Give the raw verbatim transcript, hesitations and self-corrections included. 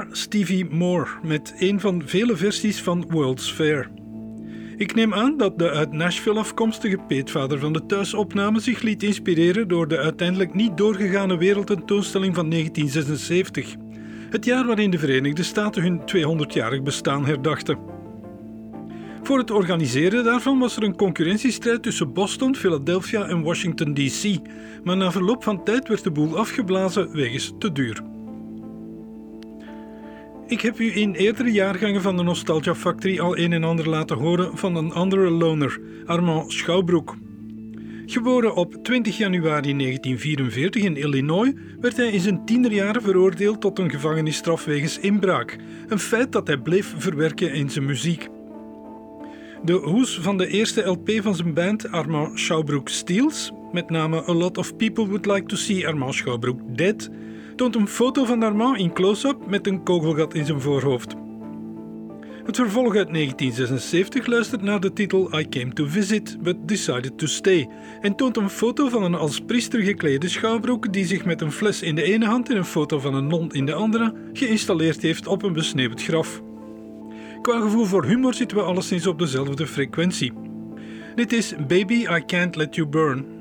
Stevie Moore met een van vele versies van World's Fair. Ik neem aan dat de uit Nashville afkomstige peetvader van de thuisopname zich liet inspireren door de uiteindelijk niet doorgegane wereldtentoonstelling van negentien zesenzeventig, het jaar waarin de Verenigde Staten hun tweehonderdjarig bestaan herdachten. Voor het organiseren daarvan was er een concurrentiestrijd tussen Boston, Philadelphia en Washington D C, maar na verloop van tijd werd de boel afgeblazen wegens te duur. Ik heb u in eerdere jaargangen van de Nostalgia Factory al een en ander laten horen van een andere loner, Armand Schouwbroek. Geboren op twintig januari negentien vierenveertig in Illinois, werd hij in zijn tienerjaren veroordeeld tot een gevangenisstraf wegens inbraak, een feit dat hij bleef verwerken in zijn muziek. De hoes van de eerste L P van zijn band Armand Schouwbroek Steals, met name A Lot of People Would Like to See Armand Schouwbroek Dead, toont een foto van Armand in close-up met een kogelgat in zijn voorhoofd. Het vervolg uit negentien zesenzeventig luistert naar de titel I Came to Visit, but Decided to Stay en toont een foto van een als priester geklede Schouwbroek die zich met een fles in de ene hand en een foto van een non in de andere geïnstalleerd heeft op een besneeuwd graf. Qua gevoel voor humor zitten we alleszins op dezelfde frequentie. Dit is Baby I Can't Let You Burn.